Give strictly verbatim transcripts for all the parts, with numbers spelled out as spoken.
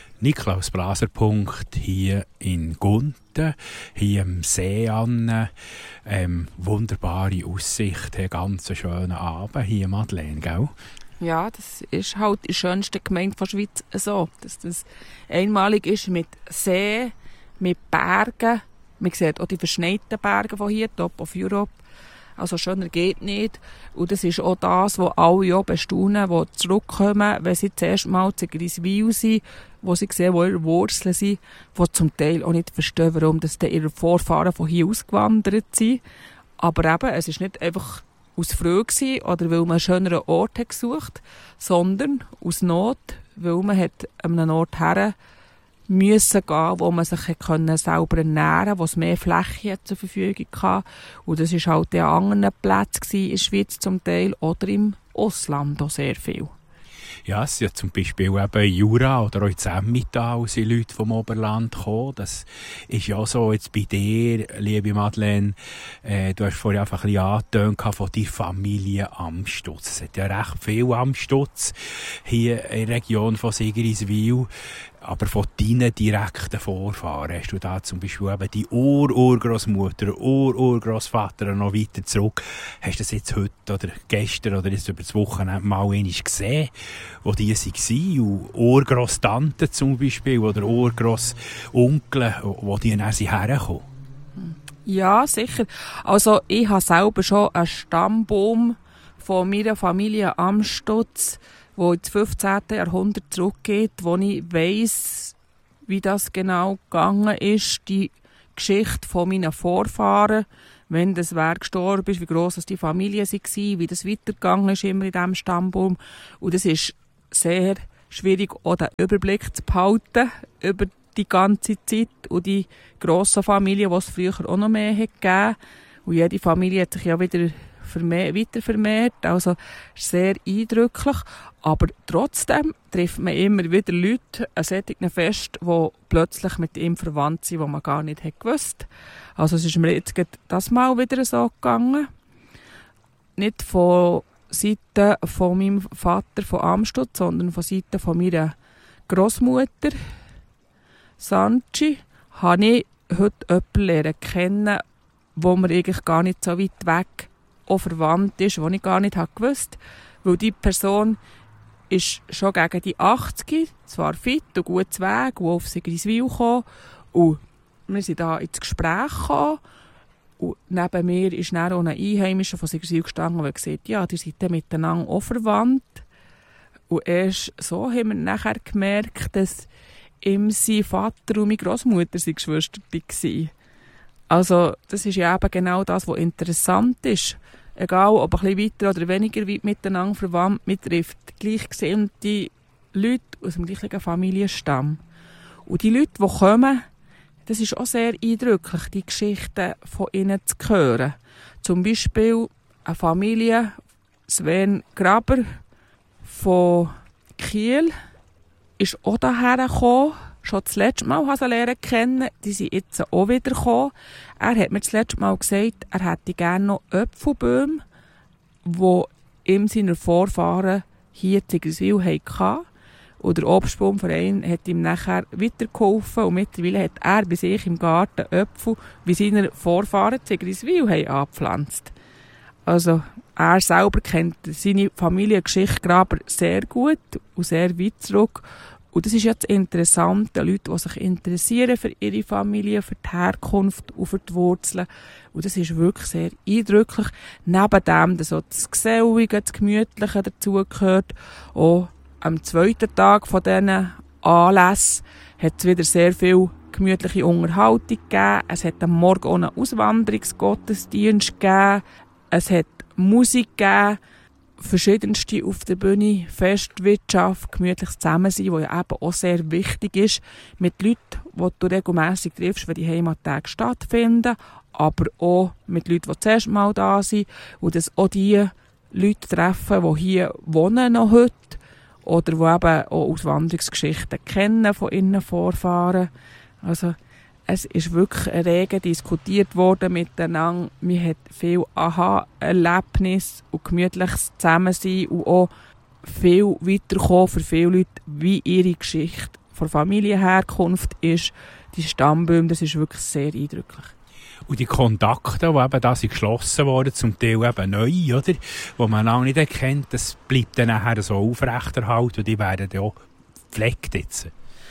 Niklaus-Blaser-Punkt hier in Gunten, hier am See an. Ähm, wunderbare Aussicht, ein ganz schöner Abend hier, Madeleine, gell? Ja, das ist halt die schönste Gemeinde der Schweiz so, dass das einmalig ist mit See, mit Bergen. Man sieht auch die verschneiten Berge von hier, Top of Europe. Also schöner geht nicht. Und das ist auch das, was alle auch bestaunen, die zurückkommen, wenn sie zuerst mal zu Griswil sind, wo sie sehen, wo ihre Wurzeln sind, die zum Teil auch nicht verstehen, warum das ihre Vorfahren von hier ausgewandert sind. Aber eben, es ist nicht einfach aus Freude gewesen, oder weil man einen schöneren Ort hat gesucht, sondern aus Not, weil man hat an einem Ort her müssen gehen, wo man sich können selber ernähren konnte, wo es mehr Fläche zur Verfügung hatte. Und das war halt an anderen Plätzen in der Schweiz zum Teil oder im Ausland auch sehr viel. Ja, es sind zum Beispiel eben Jura oder auch ins Emmental sind Leute vom Oberland gekommen. Das ist ja so jetzt bei dir, liebe Madeleine, äh, du hast vorhin einfach ein bisschen angetönt von deiner Familie Amstutz. Es hat ja recht viel Amstutz hier in der Region von Sigriswil. Aber von deinen direkten Vorfahren hast du da zum Beispiel eben die Ur-Urgroßmutter, Ur-Urgroßvater noch weiter zurück. Hast du das jetzt heute oder gestern oder jetzt über das Wochenende mal einmal gesehen, wo die waren? Und Urgroßtanten zum Beispiel oder Urgroßonkel, wo die dann hergekommen? Ja, sicher. Also ich habe selber schon einen Stammbaum von meiner Familie Amstutz, wo ins fünfzehnten Jahrhundert zurückgeht, wo ich weiss, wie das genau gegangen ist, die Geschichte von meinen Vorfahren, wenn das wer gestorben ist, wie gross die Familie war, wie das weitergegangen ist immer in diesem Stammbaum. Und es ist sehr schwierig, auch den Überblick zu behalten über die ganze Zeit und die grossen Familien, die es früher auch noch mehr hat gegeben. Und jede Familie hat sich ja wieder vermehr, weiter vermehrt, also sehr eindrücklich. Aber trotzdem trifft man immer wieder Leute an solchen Fest, die plötzlich mit ihm verwandt sind, die man gar nicht hat gewusst. Also es ist mir jetzt das Mal wieder so gegangen. Nicht von Seite von meinem Vater von Amstutz, sondern von Seite von meiner Großmutter Sanchi, habe ich heute jemanden lernen kennen, wo mir eigentlich gar nicht so weit weg auch verwandt ist, was ich gar nicht gewusst habe. Weil die Person ist schon gegen die achtzig, zwar fit und gut zu Weg, und auf Sigriswil gekommen. Und wir sind da ins Gespräch gekommen. Und neben mir ist dann auch ein Einheimischer von Sigriswil gestanden, der gesagt hat, ja, die sind miteinander auch verwandt. Und erst so haben wir nachher gemerkt, dass ihm sein Vater und meine Großmutter seine Geschwister waren. Also, das ist ja eben genau das, was interessant ist. Egal, ob ein bisschen weiter oder weniger weit miteinander verwandt, man trifft gleichgesinnte Leute aus dem gleichen Familienstamm. Und die Leute, die kommen, das ist auch sehr eindrücklich, die Geschichten von ihnen zu hören. Zum Beispiel eine Familie, Sven Graber von Kiel, ist auch hierher gekommen. Schon das letzte Mal habe ich sie lernen kennen. Die sind jetzt auch wieder gekommen. Er hat mir das letzte Mal gesagt, er hätte gerne noch Äpfelbäume, die ihm seine Vorfahren hier in Sigriswil hatten. Und der Obstbaumverein hat ihm nachher weitergeholfen. Und mittlerweile hat er bei sich im Garten Äpfel, wie seine Vorfahren in Sigriswil haben angepflanzt. Also, er selber kennt seine Familiengeschichte Graber sehr gut und sehr weit zurück. Und das ist jetzt interessant, die Leute, die sich interessieren für ihre Familie, für die Herkunft und für die Wurzeln. Und das ist wirklich sehr eindrücklich. Neben dem, dass auch das Gesellige, das Gemütliche dazugehört. Auch am zweiten Tag von diesen Anlässen hat es wieder sehr viel gemütliche Unterhaltung gegeben. Es hat am Morgen auch einen Auswanderungsgottesdienst gegeben. Es hat Musik gegeben. Verschiedenste auf der Bühne, Festwirtschaft, gemütliches Zusammensein, was ja eben auch sehr wichtig ist, mit Leuten, die du regelmässig triffst, wenn die Heimattage stattfinden, aber auch mit Leuten, die das erste Mal da sind, und dass auch die Leute treffen, die hier wohnen noch heute, oder die eben auch Auswanderungsgeschichten kennen von ihren Vorfahren. Also, es ist wirklich rege diskutiert worden miteinander. Man hat viel Aha-Erlebnis und gemütliches Zusammensein und auch viel weiterkommen für viele Leute, wie ihre Geschichte von Familienherkunft ist, die Stammbäume, das ist wirklich sehr eindrücklich. Und die Kontakte, die eben da sind geschlossen wurden, zum Teil eben neu, oder? Die man auch nicht erkennt, das bleibt dann nachher so aufrechterhalten und die werden dann auch gepflegt jetzt.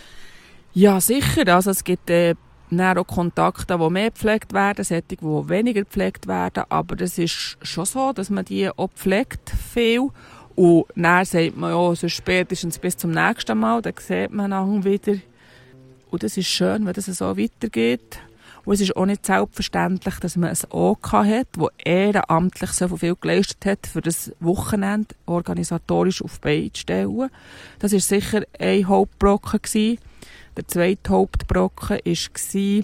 Ja, sicher. Also es gibt äh, auch Kontakte, die mehr gepflegt werden, solche, die weniger gepflegt werden. Aber es ist schon so, dass man die auch pflegt, viel. Und dann sagt man ja, so spätestens bis zum nächsten Mal, dann sieht man dann wieder. Und das ist schön, wenn das so weitergeht. Und es ist auch nicht selbstverständlich, dass man ein O K hat, das ehrenamtlich so viel geleistet hat, für das Wochenende organisatorisch auf die Beine zu stellen. Das war sicher ein Hauptbrocken gewesen. Der zweite Hauptbrocken war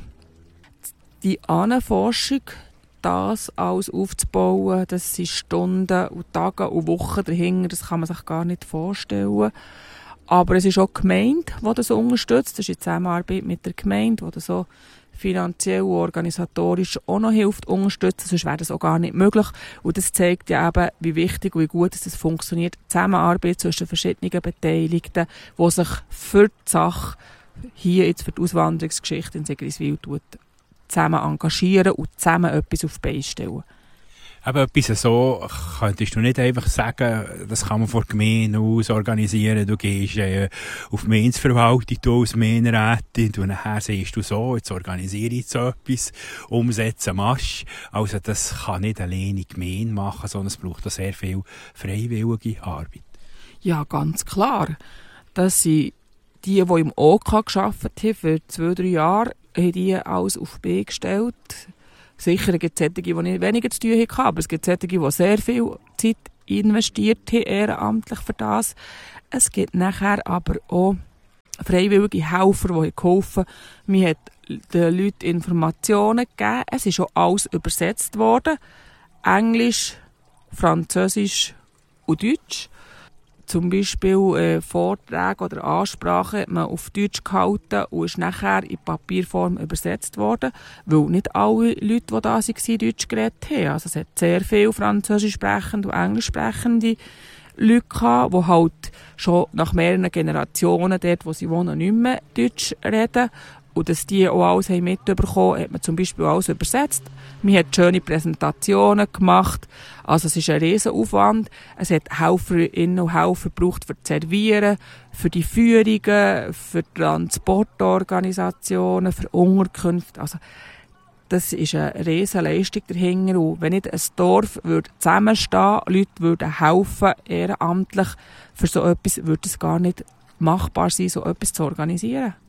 die Ahnenforschung, das alles aufzubauen. Das sind Stunden und Tage und Wochen dahinter, das kann man sich gar nicht vorstellen. Aber es ist auch die Gemeinde, die das unterstützt. Das ist in Zusammenarbeit mit der Gemeinde, die das so finanziell und organisatorisch auch noch hilft, unterstützen. Sonst wäre das auch gar nicht möglich. Und das zeigt ja eben, wie wichtig und wie gut es funktioniert. Die Zusammenarbeit zwischen verschiedenen Beteiligten, die sich für die Sache hier jetzt für die Auswanderungsgeschichte in Sigriswil zusammen engagieren und zusammen etwas auf die Beine stellen. Aber etwas so könntest du nicht einfach sagen, das kann man von der Gemeinde aus organisieren. Du gehst äh, auf die Gemeindeverwaltung, du als Gemeinderätin, und nachher siehst du so, jetzt organisiere ich so etwas, umsetzen machst. Also das kann nicht alleine die Gemeinde machen, sondern es braucht auch sehr viel freiwillige Arbeit. Ja, ganz klar. Das sind die, die im O K gearbeitet haben, für zwei, drei Jahre, haben die alles auf die Beine gestellt. Sicher gibt es solche, die nicht weniger zu tun haben, aber es gibt solche, die sehr viel Zeit investiert haben, ehrenamtlich für das. Es gibt nachher aber auch freiwillige Helfer, die geholfen haben. Man hat den Leuten Informationen gegeben. Es ist auch alles übersetzt worden. Englisch, Französisch und Deutsch. Zum Beispiel äh, Vorträge oder Ansprachen hat man auf Deutsch gehalten und ist nachher in Papierform übersetzt worden, weil nicht alle Leute, die da waren, Deutsch geredet haben. Also es hat sehr viele Französisch sprechende und Englisch sprechende Leute gehabt, die halt schon nach mehreren Generationen dort, wo sie wohnen, nicht mehr Deutsch reden. Und dass die auch alles mitbekommen haben, hat man zum Beispiel alles übersetzt. Man hat schöne Präsentationen gemacht. Also es ist ein Riesenaufwand. Es hat Helferinnen und Helfer gebraucht für das Servieren, für die Führungen, für Transportorganisationen, für Unterkünfte. Also das ist eine Riesenleistung dahinter. Und wenn nicht ein Dorf würde zusammenstehen, Leute würden helfen, ehrenamtlich, für so etwas würde es gar nicht machbar sein, so etwas zu organisieren.